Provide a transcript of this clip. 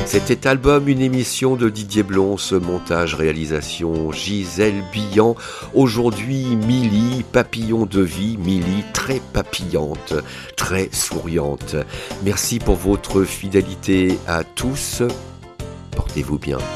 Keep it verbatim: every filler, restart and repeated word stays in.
C'était Album, une émission de Didier Blonce, montage, réalisation Gisèle Billan. Aujourd'hui, Milly, papillon de vie, Milly très papillante, très souriante. Merci pour votre fidélité à tous. Portez-vous bien.